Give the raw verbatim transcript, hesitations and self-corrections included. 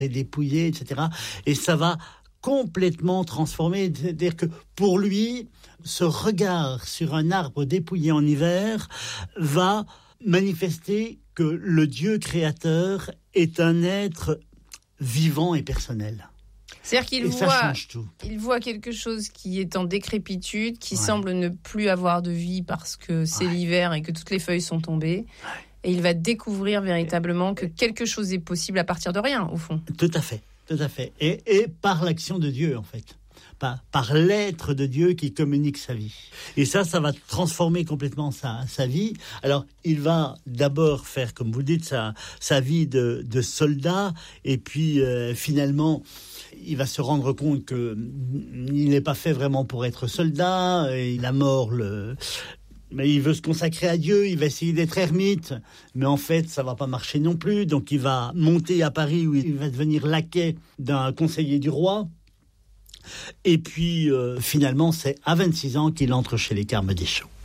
est dépouillé, et cetera. Et ça va complètement transformer. C'est-à-dire que pour lui, ce regard sur un arbre dépouillé en hiver va manifester que le Dieu créateur est un être vivant et personnel. C'est-à-dire qu'il et voit, ça change tout. Il voit quelque chose qui est en décrépitude, qui ouais. semble ne plus avoir de vie parce que c'est ouais. l'hiver et que toutes les feuilles sont tombées. Ouais. Et il va découvrir véritablement que quelque chose est possible à partir de rien, au fond. Tout à fait, tout à fait. Et, et par l'action de Dieu, en fait. Par, par l'être de Dieu qui communique sa vie. Et ça, ça va transformer complètement sa, sa vie. Alors, il va d'abord faire, comme vous dites, sa, sa vie de, de soldat. Et puis, euh, finalement, il va se rendre compte qu'il n'est pas fait vraiment pour être soldat. Et la mort, le... mais il veut se consacrer à Dieu, il va essayer d'être ermite. Mais en fait, ça ne va pas marcher non plus. Donc, il va monter à Paris où il va devenir laquais d'un conseiller du roi. Et puis, euh, finalement, c'est à vingt-six ans qu'il entre chez les Carmes Deschamps.